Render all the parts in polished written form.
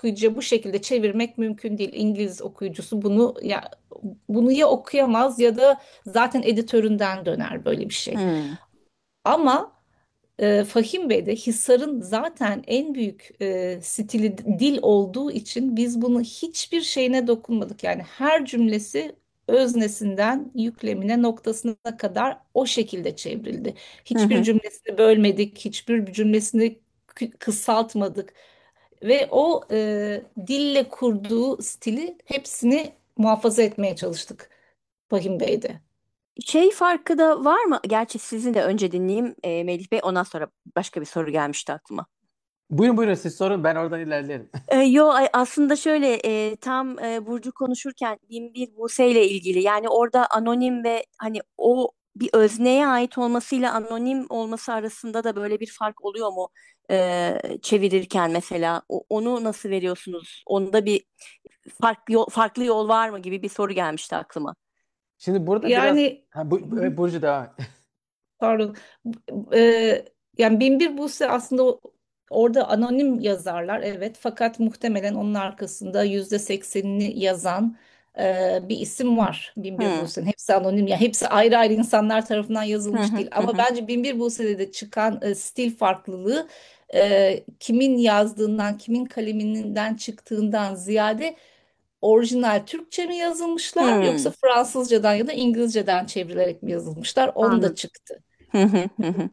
okuyucuya bu şekilde çevirmek mümkün değil. İngiliz okuyucusu bunu ya okuyamaz ya da zaten editöründen döner böyle bir şey. Hmm. Ama Fahim Bey'de Hisar'ın zaten en büyük stili dil olduğu için biz bunu hiçbir şeyine dokunmadık. Yani her cümlesi öznesinden yüklemine noktasına kadar o şekilde çevrildi. Hı Hiçbir hı. cümlesini bölmedik, hiçbir cümlesini kısaltmadık ve o dille kurduğu stili hepsini muhafaza etmeye çalıştık Fahim Bey'de. Şey farkı da var mı? Gerçi sizin de önce dinleyeyim Melih Bey. Ondan sonra başka bir soru gelmişti aklıma. Buyurun buyurun, siz sorun, ben oradan ilerlerim. Aslında şöyle tam Burcu konuşurken Binbir Buse ile ilgili yani orada anonim ve hani o bir özneye ait olmasıyla anonim olması arasında da böyle bir fark oluyor mu? Çevirirken mesela onu nasıl veriyorsunuz? Onda bir farklı yol var mı gibi bir soru gelmişti aklıma. Şimdi burada biraz Yani evet, Burcu devam et. pardon. Ee, Yani Binbir Buse aslında orada anonim yazarlar, evet, fakat muhtemelen onun arkasında %80'ini yazan bir isim var Binbir Hı Buse'nin. Hepsi anonim, ya hepsi ayrı ayrı insanlar tarafından hı yazılmış hı değil. hı Ama hı. bence Binbir Buse'de de çıkan stil farklılığı kimin yazdığından, kimin kaleminden çıktığından ziyade orijinal Türkçe mi yazılmışlar yoksa Hı. Fransızcadan ya da İngilizceden çevrilerek mi yazılmışlar? Onda Anladım. çıktı. Hı hı hı hı.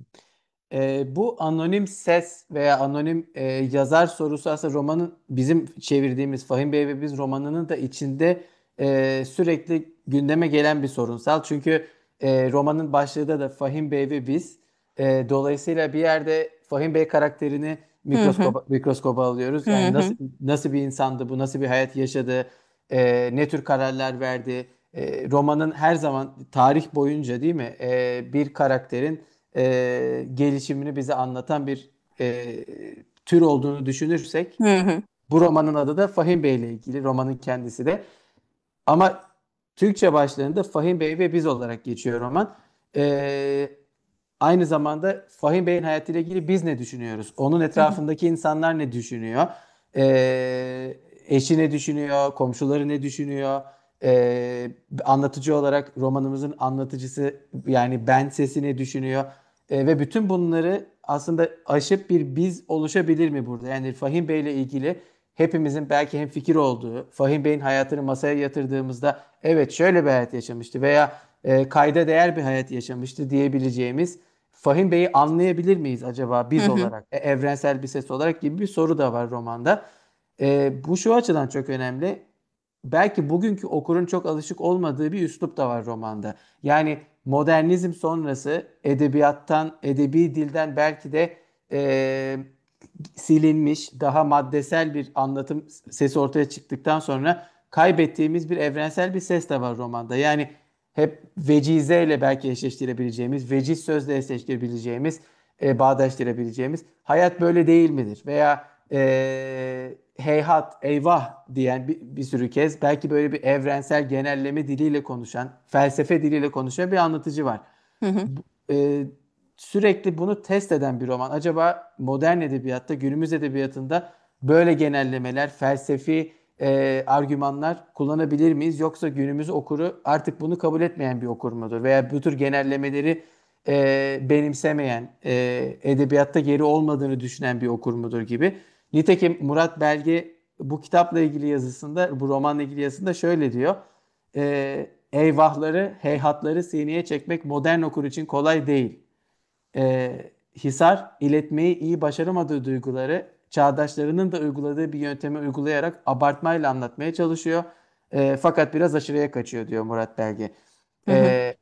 Bu anonim ses veya anonim yazar sorusu aslında romanın, bizim çevirdiğimiz Fahim Bey ve Biz romanının da içinde sürekli gündeme gelen bir sorunsal. Çünkü romanın başlığı da Fahim Bey ve Biz. Dolayısıyla bir yerde Fahim Bey karakterini Hı hı mikroskoba alıyoruz. hı Yani hı. nasıl bir insandı bu, nasıl bir hayat yaşadı, ne tür kararlar verdi. Romanın her zaman tarih boyunca, değil mi, bir karakterin gelişimini bize anlatan bir tür olduğunu düşünürsek, Hı hı. bu romanın adı da Fahim Bey ile ilgili, romanın kendisi de. Ama Türkçe başlığında Fahim Bey ve Biz olarak geçiyor roman. E, Aynı zamanda Fahim Bey'in hayatıyla ilgili biz ne düşünüyoruz? Onun Hı hı. etrafındaki insanlar ne düşünüyor? Eşi ne düşünüyor? Komşuları ne düşünüyor? Anlatıcı olarak romanımızın anlatıcısı, yani ben sesi ne düşünüyor? Ve bütün bunları aslında aşıp bir biz oluşabilir mi burada? Yani Fahim Bey ile ilgili hepimizin belki hemfikir olduğu, Fahim Bey'in hayatını masaya yatırdığımızda evet şöyle bir hayat yaşamıştı veya kayda değer bir hayat yaşamıştı diyebileceğimiz Fahim Bey'i anlayabilir miyiz acaba Hı biz hı. olarak, evrensel bir ses olarak gibi bir soru da var romanda. Bu şu açıdan çok önemli. Belki bugünkü okurun çok alışık olmadığı bir üslup da var romanda. Yani modernizm sonrası edebiyattan, edebi dilden belki de e, silinmiş, daha maddesel bir anlatım sesi ortaya çıktıktan sonra kaybettiğimiz bir evrensel bir ses de var romanda. Yani hep vecize ile belki eşleştirebileceğimiz, veciz sözle eşleştirebileceğimiz, bağdaştırabileceğimiz hayat böyle değil midir? Veya heyhat, eyvah diyen bir sürü kez belki böyle bir evrensel genelleme diliyle konuşan, felsefe diliyle konuşan bir anlatıcı var. Hı hı. e, Sürekli bunu test eden bir roman. Acaba modern edebiyatta, günümüz edebiyatında böyle genellemeler, felsefi argümanlar kullanabilir miyiz? Yoksa günümüz okuru artık bunu kabul etmeyen bir okur mudur? Veya bu tür genellemeleri benimsemeyen, edebiyatta geri olmadığını düşünen bir okur mudur gibi. Nitekim Murat Belge bu kitapla ilgili yazısında, bu romanla ilgili yazısında şöyle diyor. Eyvahları, heyhatları sineye çekmek modern okur için kolay değil. Hisar, iletmeyi iyi başaramadığı duyguları çağdaşlarının da uyguladığı bir yöntemi uygulayarak abartmayla anlatmaya çalışıyor. Fakat biraz aşırıya kaçıyor diyor Murat Belge. Hı hı. Ee,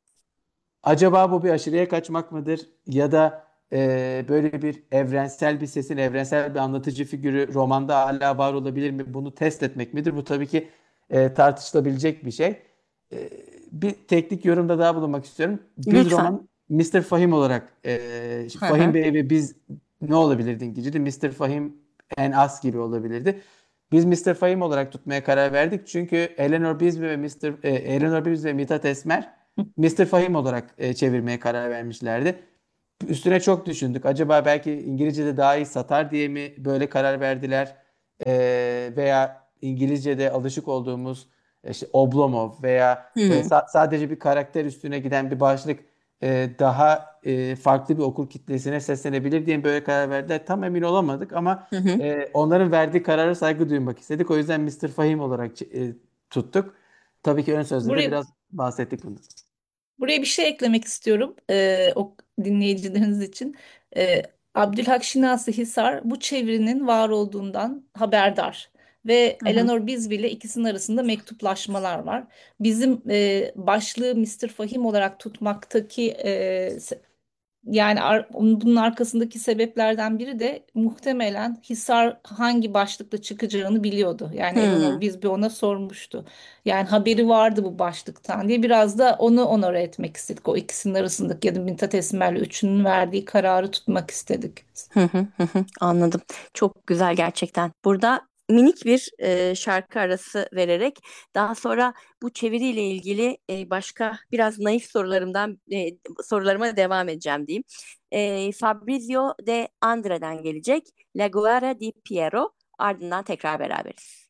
Acaba bu bir aşırıya kaçmak mıdır? Ya da böyle bir evrensel bir sesin, evrensel bir anlatıcı figürü romanda hala var olabilir mi? Bunu test etmek midir? Bu tabii ki tartışılabilecek bir şey. E, Bir teknik yorumda daha bulunmak istiyorum. Biz Lütfen. roman Mr. Fahim olarak, Hı Fahim hı. Bey ve biz ne olabilirdi İngilizce'de? Mr. Fahim and Us gibi olabilirdi. Biz Mr. Fahim olarak tutmaya karar verdik. Çünkü Eleanor Bisbee ve Eleanor Bisbee ve Mithat Esmer Mr. Fahim olarak çevirmeye karar vermişlerdi. Üstüne çok düşündük. Acaba belki İngilizce'de daha iyi satar diye mi böyle karar verdiler? veya İngilizce'de alışık olduğumuz işte Oblomov veya Hı sadece bir karakter üstüne giden bir başlık daha farklı bir okur kitlesine seslenebilir diye böyle karar verdiler. Tam emin olamadık ama hı. Hı. onların verdiği karara saygı duymak istedik. O yüzden Mister Fahim olarak tuttuk. Tabii ki ön sözde de Buraya biraz bahsettik bundan. Buraya bir şey eklemek istiyorum o dinleyicileriniz için. Ee, Abdülhak Şinasi Hisar bu çevirinin var olduğundan haberdar. Ve Hı hı. Eleanor Bizby ile ikisinin arasında mektuplaşmalar var. Bizim başlığı Mr. Fahim olarak tutmaktaki yani bunun arkasındaki sebeplerden biri de muhtemelen Hisar hangi başlıkla çıkacağını biliyordu. Yani Eleanor Hı. Bizby ona sormuştu. Yani haberi vardı bu başlıktan diye biraz da onu onore etmek istedik. O ikisinin arasındaki ya da Mithat Esmer'le üçünün verdiği kararı tutmak istedik. Hı hı hı hı, anladım. Çok güzel gerçekten. Burada minik bir şarkı arası vererek daha sonra bu çeviriyle ilgili başka biraz naif sorularıma devam edeceğim diyeyim. Fabrizio de Andre'den gelecek La Guerra di Piero, ardından tekrar beraberiz.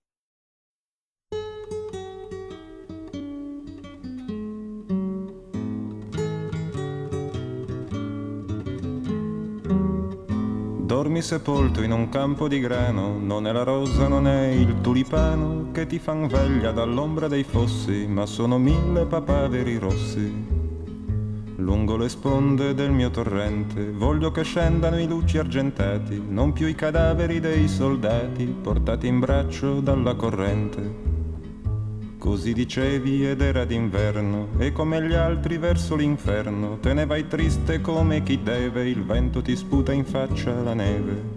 Dormi sepolto in un campo di grano, non è la rosa, non è il tulipano che ti fan veglia dall'ombra dei fossi, ma sono 1000 papaveri rossi. Lungo le sponde del mio torrente voglio che scendano i luci argentati, non più i cadaveri dei soldati portati in braccio dalla corrente. Così dicevi ed era d'inverno, e come gli altri verso l'inferno te ne vai triste come chi deve, il vento ti sputa in faccia la neve.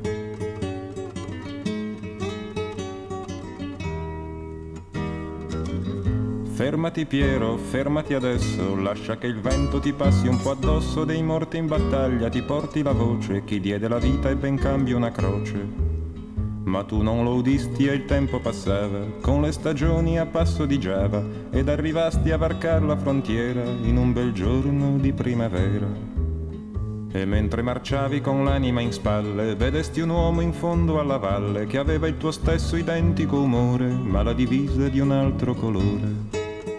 Fermati Piero, fermati adesso, lascia che il vento ti passi un po' addosso, dei morti in battaglia ti porti la voce, chi diede la vita e ben cambia una croce. Ma tu non lo udisti e il tempo passava, con le stagioni a passo di Giava, ed arrivasti a varcar la frontiera in un bel giorno di primavera. E mentre marciavi con l'anima in spalle, vedesti un uomo in fondo alla valle che aveva il tuo stesso identico umore, ma la divisa di un altro colore.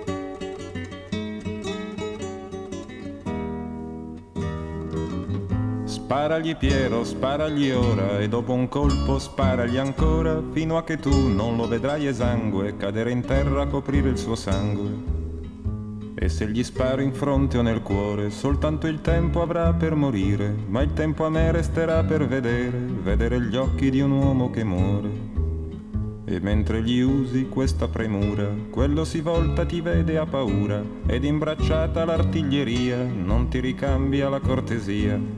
Sparagli Piero, sparagli ora, e dopo un colpo sparagli ancora, fino a che tu non lo vedrai esangue, cadere in terra a coprire il suo sangue. E se gli sparo in fronte o nel cuore, soltanto il tempo avrà per morire, ma il tempo a me resterà per vedere gli occhi di un uomo che muore. E mentre gli usi questa premura, quello si volta, ti vede, ha paura, ed imbracciata l'artiglieria non ti ricambia la cortesia.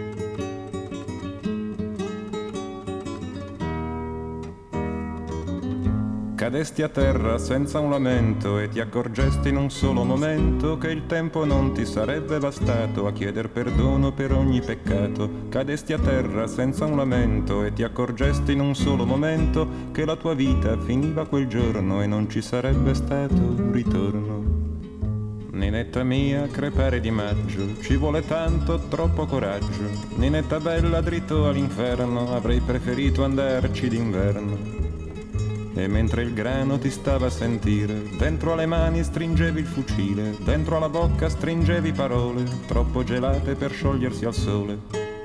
Cadesti a terra senza un lamento e ti accorgesti in un solo momento che il tempo non ti sarebbe bastato a chieder perdono per ogni peccato. Cadesti a terra senza un lamento e ti accorgesti in un solo momento che la tua vita finiva quel giorno e non ci sarebbe stato un ritorno. Ninetta mia, crepare di maggio, ci vuole tanto, troppo coraggio. Ninetta bella, dritto all'inferno, avrei preferito andarci d'inverno. E mentre il grano ti stava a sentire, dentro alle mani stringevi il fucile, dentro alla bocca stringevi parole, troppo gelate per sciogliersi al sole.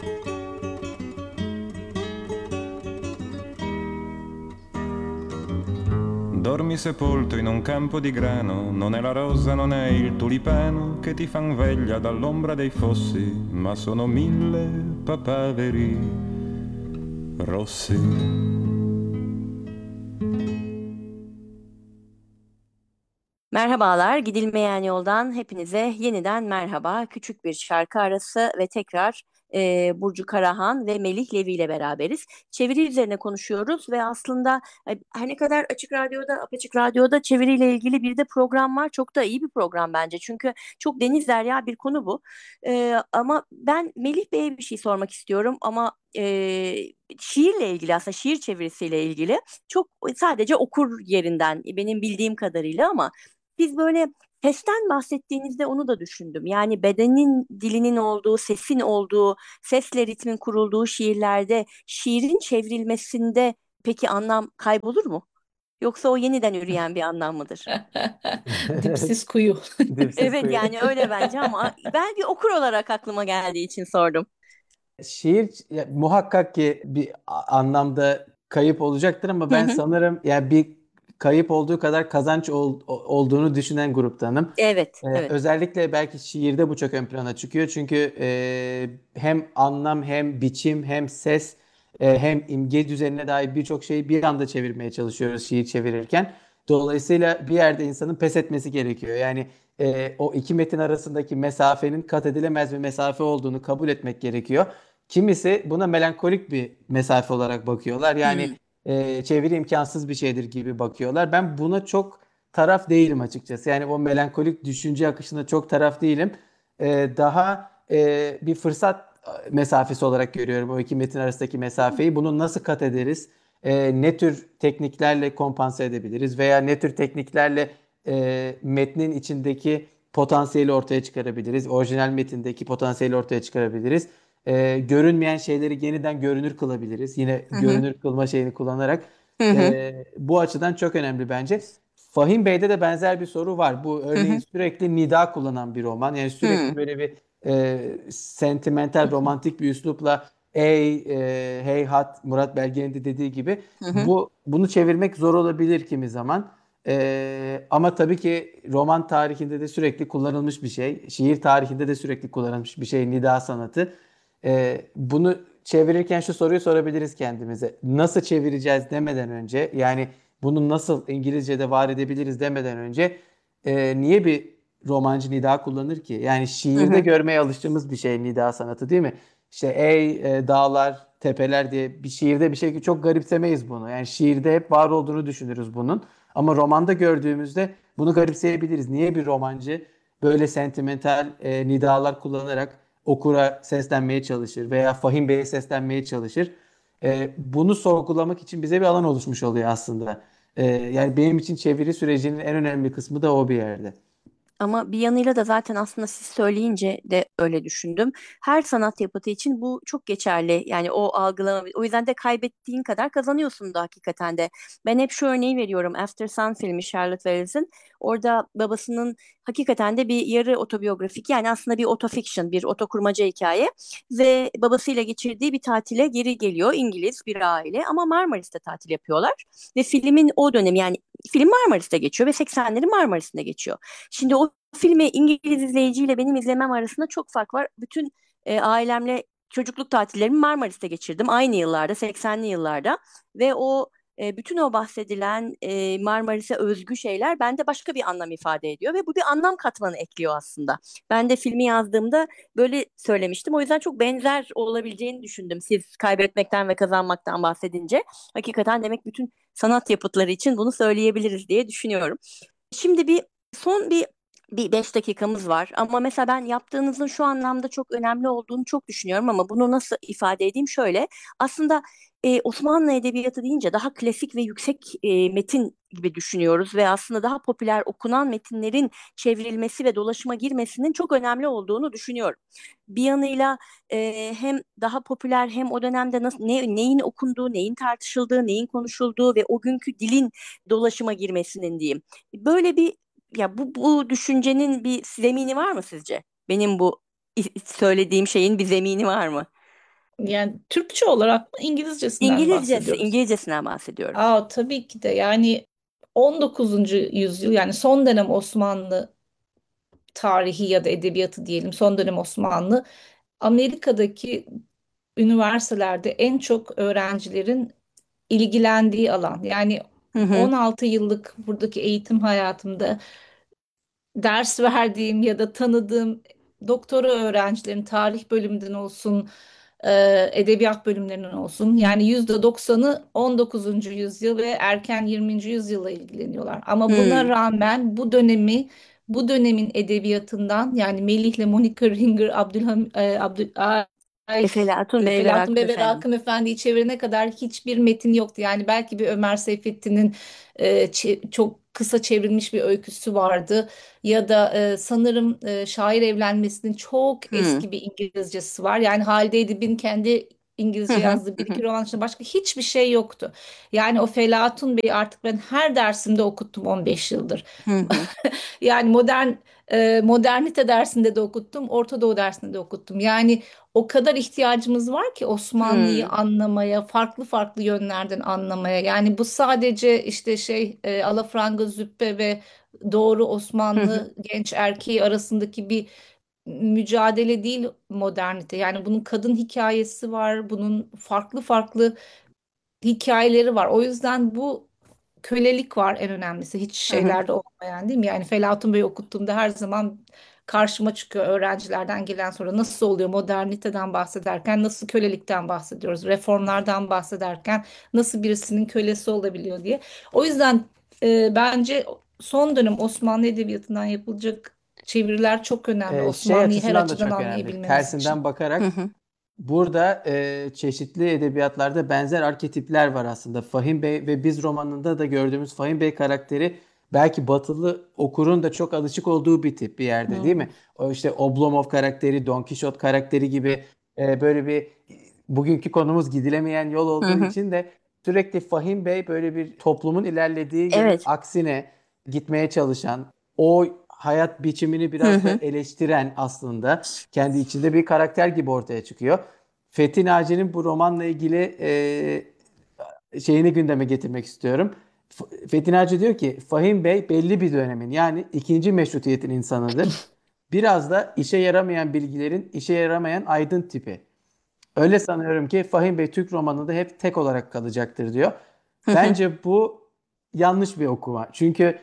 Dormi sepolto in un campo di grano, non è la rosa, non è il tulipano che ti fan veglia dall'ombra dei fossi, ma sono 1000 papaveri rossi. Merhabalar, Gidilmeyen Yoldan hepinize yeniden merhaba. Küçük bir şarkı arası ve tekrar Burcu Karahan ve Melih Levi ile beraberiz. Çeviri üzerine konuşuyoruz ve aslında her ne kadar Apaçık Radyo'da çeviriyle ilgili bir de program var. Çok da iyi bir program bence. Çünkü çok deniz derya bir konu bu. Ama ben Melih Bey'e bir şey sormak istiyorum ama şiirle ilgili aslında şiir çevirisiyle ilgili çok sadece okur yerinden benim bildiğim kadarıyla ama biz böyle sesten bahsettiğinizde onu da düşündüm. Yani bedenin dilinin olduğu, sesin olduğu, sesle ritmin kurulduğu şiirlerde şiirin çevrilmesinde peki anlam kaybolur mu? Yoksa o yeniden üreyen bir anlam mıdır? Dipsiz kuyu. Dipsiz Evet, kuyu. yani öyle bence ama ben bir okur olarak aklıma geldiği için sordum. Şiir muhakkak ki bir anlamda kayıp olacaktır ama Hı ben hı. sanırım yani bir kayıp olduğu kadar kazanç olduğunu düşünen gruptanım. Evet, evet. Özellikle belki şiirde bu çok ön plana çıkıyor. Çünkü hem anlam hem biçim hem ses hem imge düzenine dair birçok şeyi bir anda çevirmeye çalışıyoruz şiir çevirirken. Dolayısıyla bir yerde insanın pes etmesi gerekiyor. Yani o iki metin arasındaki mesafenin kat edilemez bir mesafe olduğunu kabul etmek gerekiyor. Kimisi buna melankolik bir mesafe olarak bakıyorlar. Yani Hmm. çeviri imkansız bir şeydir gibi bakıyorlar. Ben buna çok taraf değilim açıkçası. Yani o melankolik düşünce akışına çok taraf değilim. Daha bir fırsat mesafesi olarak görüyorum o iki metin arasındaki mesafeyi. Bunu nasıl kat ederiz? Ne tür tekniklerle kompanse edebiliriz? Veya ne tür tekniklerle metnin içindeki potansiyeli ortaya çıkarabiliriz? Orijinal metindeki potansiyeli ortaya çıkarabiliriz. Görünmeyen şeyleri yeniden görünür kılabiliriz. Yine Hı hı. görünür kılma şeyini kullanarak. Hı hı. Bu açıdan çok önemli bence. Fahim Bey'de de benzer bir soru var. Bu Hı örneğin hı. sürekli nida kullanan bir roman. Yani sürekli Hı böyle bir sentimental, romantik bir üslupla ey, heyhat Murat Belge'nin de dediği gibi hı. Hı. bunu çevirmek zor olabilir kimi zaman. Ama tabii ki roman tarihinde de sürekli kullanılmış bir şey. Şiir tarihinde de sürekli kullanılmış bir şey nida sanatı. Bunu çevirirken şu soruyu sorabiliriz kendimize. Nasıl çevireceğiz demeden önce yani bunu nasıl İngilizce'de var edebiliriz demeden önce niye bir romancı nida kullanır ki? Yani Hı şiirde hı. görmeye alıştığımız bir şey nida sanatı değil mi? İşte ey dağlar, tepeler diye bir şiirde bir şey ki çok garipsemeyiz bunu. Yani şiirde hep var olduğunu düşünürüz bunun. Ama romanda gördüğümüzde bunu garipseyebiliriz. Niye bir romancı böyle sentimental nidalar kullanarak okura seslenmeye çalışır veya Fahim Bey'e seslenmeye çalışır? Bunu sorgulamak için bize bir alan oluşmuş oluyor aslında. Yani benim için çeviri sürecinin en önemli kısmı da o bir yerde. Ama bir yanıyla da zaten aslında siz söyleyince de öyle düşündüm. Her sanat yapıtı için bu çok geçerli. Yani o algılama, o yüzden de kaybettiğin kadar kazanıyorsun da hakikaten de. Ben hep şu örneği veriyorum. After Sun filmi Charlotte Wellers'in. Orada babasının hakikaten de bir yarı otobiyografik, yani aslında bir otofiction, bir otokurmaca hikaye ve babasıyla geçirdiği bir tatile geri geliyor. İngiliz bir aile ama Marmaris'te tatil yapıyorlar ve filmin o dönemi, yani film Marmaris'te geçiyor ve 80'lerin Marmaris'te geçiyor. Şimdi o filmi İngiliz izleyiciyle benim izlemem arasında çok fark var. Bütün ailemle çocukluk tatillerimi Marmaris'te geçirdim. Aynı yıllarda, 80'li yıllarda ve o bütün o bahsedilen Marmaris'e özgü şeyler bende başka bir anlam ifade ediyor ve bu bir anlam katmanı ekliyor aslında. Ben de filmi yazdığımda böyle söylemiştim. O yüzden çok benzer olabileceğini düşündüm. Siz kaybetmekten ve kazanmaktan bahsedince hakikaten demek bütün sanat yapıtları için bunu söyleyebiliriz diye düşünüyorum. Şimdi son bir 5 dakikamız var ama mesela ben yaptığınızın şu anlamda çok önemli olduğunu çok düşünüyorum ama bunu nasıl ifade edeyim şöyle. Aslında Osmanlı Edebiyatı deyince daha klasik ve yüksek metin gibi düşünüyoruz ve aslında daha popüler okunan metinlerin çevrilmesi ve dolaşıma girmesinin çok önemli olduğunu düşünüyorum. Bir yanıyla hem daha popüler hem o dönemde neyin okunduğu, neyin tartışıldığı, neyin konuşulduğu ve o günkü dilin dolaşıma girmesinin diyeyim. Böyle bir, ya bu düşüncenin bir zemini var mı sizce? Benim bu söylediğim şeyin bir zemini var mı? Yani Türkçe olarak mı, İngilizcesinden mi bahsediyoruz? İngilizcesinden bahsediyorum. Aa, tabii ki de yani 19. yüzyıl, yani son dönem Osmanlı tarihi ya da edebiyatı diyelim, son dönem Osmanlı, Amerika'daki üniversitelerde en çok öğrencilerin ilgilendiği alan. Yani Hı hı. 16 yıllık buradaki eğitim hayatımda ders verdiğim ya da tanıdığım doktora öğrencilerin, tarih bölümünden olsun, edebiyat bölümlerinden olsun, yani %90'ı 19. yüzyıl ve erken 20. yüzyılla ilgileniyorlar. Ama buna Hı. rağmen bu dönemin edebiyatından, yani Melih'le Monica Ringer, Ay, Efelatun ve Felatun Beraklı Bey ve efendim. Rakım Efendi'yi çevirene kadar hiçbir metin yoktu. Yani belki bir Ömer Seyfettin'in çok kısa çevrilmiş bir öyküsü vardı. Ya da sanırım şair evlenmesinin çok Hı. eski bir İngilizcesi var. Yani Halide Edip'in kendi Hı İngilizce hı, yazdığı bir hı iki hı, roman dışında başka hiçbir şey yoktu. Yani o Felatun Bey'i artık ben her dersimde okuttum 15 yıldır. hı hı, Yani modernite dersinde de okuttum, Orta Doğu dersinde de okuttum. Yani o kadar ihtiyacımız var ki Osmanlı'yı hı anlamaya, farklı farklı yönlerden anlamaya. Yani bu sadece işte alafranga züppe ve doğru hı, hı Osmanlı genç erkeği arasındaki bir mücadele değil modernite. Yani bunun kadın hikayesi var, bunun farklı farklı hikayeleri var. O yüzden bu kölelik var en önemlisi. Hiç hı, şeylerde olmayan değil mi? Yani Felatun Bey'i okuttuğumda her zaman karşıma çıkıyor öğrencilerden gelen sonra nasıl oluyor moderniteden bahsederken nasıl kölelikten bahsediyoruz, reformlardan bahsederken nasıl birisinin kölesi olabiliyor diye. O yüzden bence son dönem Osmanlı Edebiyatı'ndan yapılacak çeviriler çok önemli. Şey Osmanlı'yı her açısından da açıdan çok önemli. anlayabilmemiz için. Tersinden hı bakarak hı, burada çeşitli edebiyatlarda benzer arketipler var aslında. Fahim Bey ve Biz romanında da gördüğümüz Fahim Bey karakteri belki batılı okurun da çok alışık olduğu bir tip bir yerde değil Hmm. mi? O işte Oblomov karakteri, Don Kişot karakteri gibi böyle bir bugünkü konumuz gidilemeyen yol hı olduğu hı. için de sürekli Fahim Bey böyle bir toplumun ilerlediği yönün Evet. aksine gitmeye çalışan, o hayat biçimini Hı biraz da hı, eleştiren aslında kendi içinde bir karakter gibi ortaya çıkıyor. Fethi Naci'nin bu romanla ilgili şeyini gündeme getirmek istiyorum. Fethi Naci diyor ki Fahim Bey belli bir dönemin yani ikinci meşrutiyetin insanıdır. Biraz da işe yaramayan bilgilerin işe yaramayan aydın tipi. Öyle sanıyorum ki Fahim Bey Türk romanında hep tek olarak kalacaktır diyor. hı hı, Bence bu yanlış bir okuma. Çünkü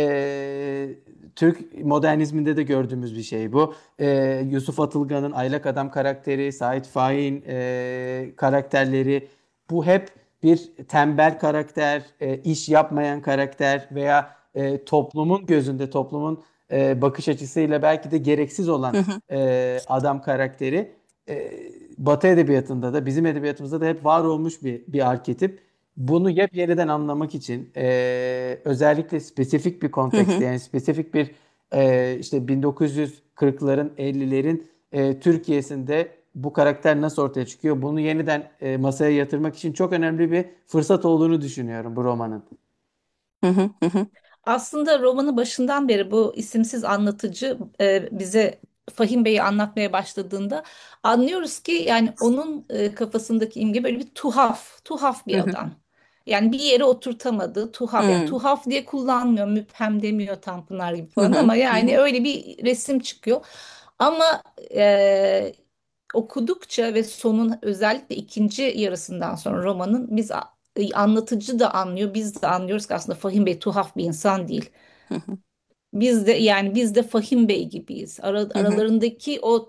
Türk modernizminde de gördüğümüz bir şey bu. Yusuf Atılgan'ın Aylak Adam karakteri, Sait Faik'in karakterleri bu hep bir tembel karakter, iş yapmayan karakter veya toplumun gözünde, toplumun bakış açısıyla belki de gereksiz hı olan hı, adam karakteri. Batı edebiyatında da bizim edebiyatımızda da hep var olmuş bir arketip. Bunu yeniden anlamak için özellikle spesifik bir hı kontekste hı. yani spesifik bir işte 1940'ların 50'lerin Türkiye'sinde bu karakter nasıl ortaya çıkıyor? Bunu yeniden masaya yatırmak için çok önemli bir fırsat olduğunu düşünüyorum bu romanın. Hı hı, hı hı, Aslında romanı başından beri bu isimsiz anlatıcı bize Fahim Bey'i anlatmaya başladığında anlıyoruz ki yani onun kafasındaki imge böyle bir tuhaf hı bir hı, adam. Yani bir yere oturtamadı, tuhaf. Yani hı tuhaf diye kullanmıyor, müphem demiyor Tanpınar gibi hı, falan hı ama hı, yani öyle bir resim çıkıyor. Ama e, okudukça ve sonun özellikle ikinci yarısından sonra romanın anlatıcı da anlıyor, biz de anlıyoruz ki aslında Fahim Bey tuhaf bir insan değil. hı hı, Biz de Fahim Bey gibiyiz. hı hı. Aralarındaki o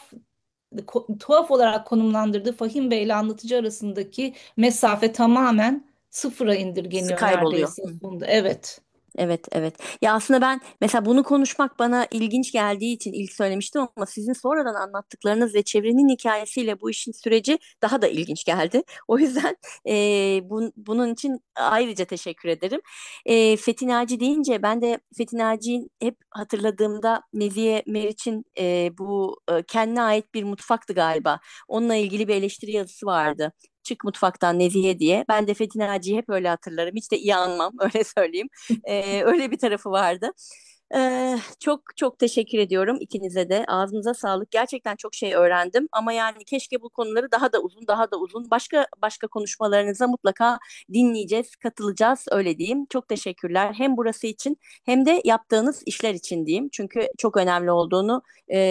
tuhaf olarak konumlandırdığı Fahim Bey ile anlatıcı arasındaki mesafe tamamen sıfıra indirgeniyor Kayboluyor. neredeyse sonunda. Evet. Evet, evet. Ya aslında ben mesela bunu konuşmak bana ilginç geldiği için ilk söylemiştim ama sizin sonradan anlattıklarınız ve çevrenin hikayesiyle bu işin süreci daha da ilginç geldi. O yüzden bunun için ayrıca teşekkür ederim. Fethi Naci deyince ben de Fethi Naci'yi hep hatırladığımda Nezihe Meriç'in bu kendine ait bir mutfaktı galiba. Onunla ilgili bir eleştiri yazısı vardı. Çık mutfaktan Nezihe diye. Ben de Fethi Naci'yi hep öyle hatırlarım. Hiç de iyi anmam öyle söyleyeyim. Öyle bir tarafı vardı. Çok çok teşekkür ediyorum ikinize de. Ağzınıza sağlık. Gerçekten çok şey öğrendim ama yani keşke bu konuları daha da uzun, daha da uzun başka başka konuşmalarınıza mutlaka dinleyeceğiz, katılacağız öyle diyeyim. Çok teşekkürler. Hem burası için hem de yaptığınız işler için diyeyim. Çünkü çok önemli olduğunu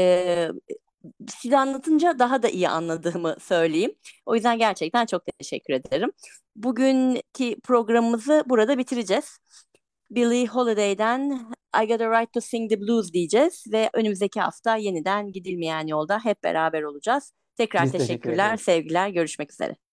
size anlatınca daha da iyi anladığımı söyleyeyim. O yüzden gerçekten çok teşekkür ederim. Bugünkü programımızı burada bitireceğiz. Billie Holiday'den I Got a Right to Sing the Blues diyeceğiz ve önümüzdeki hafta yeniden Gidilmeyen Yolda hep beraber olacağız. Tekrar Biz teşekkür teşekkürler, ederiz. sevgiler, görüşmek üzere.